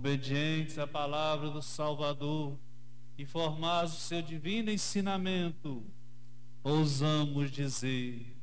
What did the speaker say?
obedientes à palavra do Salvador e formados o seu divino ensinamento, ousamos dizer: